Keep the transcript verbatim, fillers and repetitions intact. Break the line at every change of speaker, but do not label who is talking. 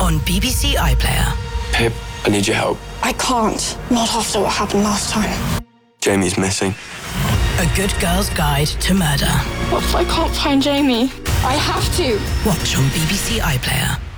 on B B C iPlayer.
Pip, I need your help.
I can't. Not after what happened last time.
Jamie's missing.
A good girl's guide to murder.
What if I can't find Jamie? I have to.
Watch on B B C iPlayer.